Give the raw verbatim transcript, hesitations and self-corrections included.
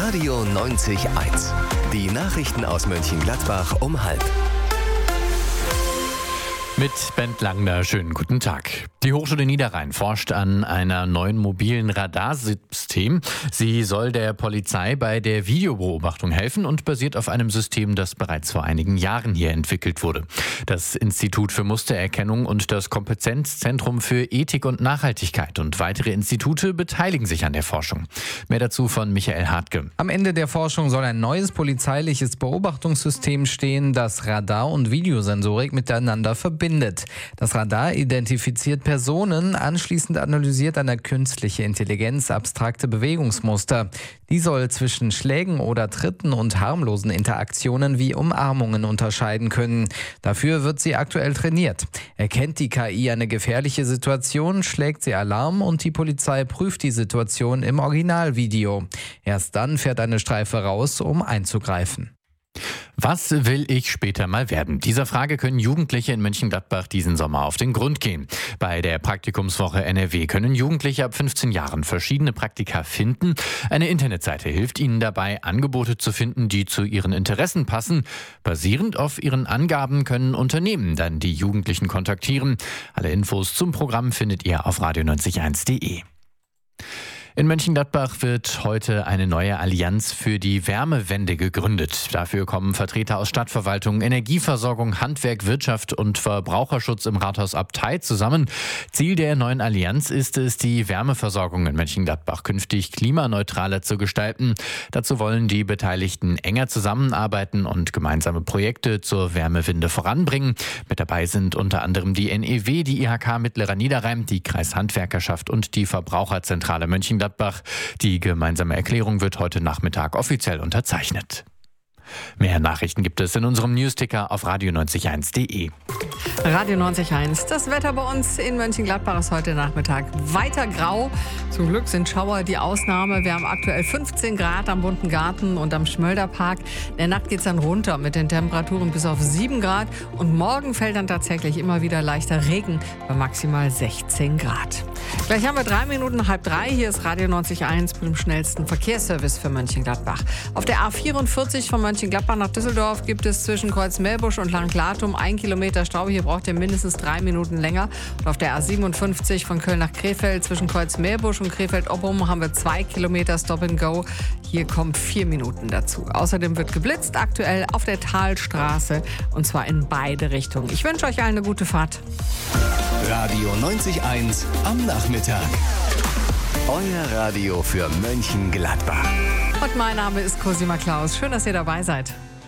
Radio neunzig eins. Die Nachrichten aus Mönchengladbach um halb. Mit Bent Langner, schönen guten Tag. Die Hochschule Niederrhein forscht an einer neuen mobilen Radarsystem. Sie soll der Polizei bei der Videobeobachtung helfen und basiert auf einem System, das bereits vor einigen Jahren hier entwickelt wurde. Das Institut für Mustererkennung und das Kompetenzzentrum für Ethik und Nachhaltigkeit und weitere Institute beteiligen sich an der Forschung. Mehr dazu von Michael Hartke. Am Ende der Forschung soll ein neues polizeiliches Beobachtungssystem stehen, das Radar- und Videosensorik miteinander verbindet. Das Radar identifiziert Personen, anschließend analysiert eine künstliche Intelligenz abstrakte Bewegungsmuster. Die soll zwischen Schlägen oder Tritten und harmlosen Interaktionen wie Umarmungen unterscheiden können. Dafür wird sie aktuell trainiert. Erkennt die K I eine gefährliche Situation, schlägt sie Alarm und die Polizei prüft die Situation im Originalvideo. Erst dann fährt eine Streife raus, um einzugreifen. Was will ich später mal werden? Dieser Frage können Jugendliche in Mönchengladbach diesen Sommer auf den Grund gehen. Bei der Praktikumswoche N R W können Jugendliche ab fünfzehn Jahren verschiedene Praktika finden. Eine Internetseite hilft ihnen dabei, Angebote zu finden, die zu ihren Interessen passen. Basierend auf ihren Angaben können Unternehmen dann die Jugendlichen kontaktieren. Alle Infos zum Programm findet ihr auf radio neunzig eins punkt de. In Mönchengladbach wird heute eine neue Allianz für die Wärmewende gegründet. Dafür kommen Vertreter aus Stadtverwaltung, Energieversorgung, Handwerk, Wirtschaft und Verbraucherschutz im Rathaus Abtei zusammen. Ziel der neuen Allianz ist es, die Wärmeversorgung in Mönchengladbach künftig klimaneutraler zu gestalten. Dazu wollen die Beteiligten enger zusammenarbeiten und gemeinsame Projekte zur Wärmewende voranbringen. Mit dabei sind unter anderem die N E W, die I H K Mittlerer Niederrhein, die Kreishandwerkerschaft und die Verbraucherzentrale Mönchengladbach. Die gemeinsame Erklärung wird heute Nachmittag offiziell unterzeichnet. Mehr Nachrichten gibt es in unserem Newsticker auf radio neunzig eins punkt de. Radio neunzig Komma eins. Das Wetter bei uns in Mönchengladbach ist heute Nachmittag weiter grau. Zum Glück sind Schauer die Ausnahme. Wir haben aktuell fünfzehn Grad am Bunten Garten und am Schmölderpark. In der Nacht geht es dann runter mit den Temperaturen bis auf sieben Grad. Und morgen fällt dann tatsächlich immer wieder leichter Regen bei maximal sechzehn Grad. Gleich haben wir drei Minuten halb drei. Hier ist Radio neunzig Komma eins mit dem schnellsten Verkehrsservice für Mönchengladbach. Auf der A vierundvierzig von Mönchengladbach nach Düsseldorf gibt es zwischen Kreuzmeerbusch und Langlatum ein Kilometer Stau. Hier braucht ihr mindestens drei Minuten länger. Und auf der A siebenundfünfzig von Köln nach Krefeld zwischen Kreuzmeerbusch und Krefeld-Oppum haben wir zwei Kilometer Stop and Go. Hier kommen vier Minuten dazu. Außerdem wird geblitzt aktuell auf der Talstraße und zwar in beide Richtungen. Ich wünsche euch allen eine gute Fahrt. Radio neunzig Komma eins am Nachmittag. Euer Radio für Mönchengladbach. Und mein Name ist Cosima Klaus. Schön, dass ihr dabei seid.